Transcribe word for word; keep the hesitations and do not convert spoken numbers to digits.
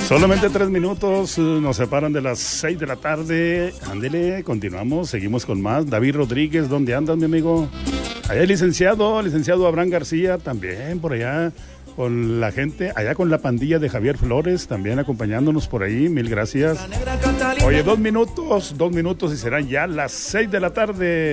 Solamente tres minutos nos separan de las seis de la tarde. Ándele, continuamos, seguimos con más. David Rodríguez, ¿dónde andas, mi amigo? Allá el licenciado, licenciado Abraham García, también por allá con la gente, allá con la pandilla de Javier Flores, también acompañándonos por ahí, mil gracias. Oye, dos minutos, dos minutos y serán ya las seis de la tarde.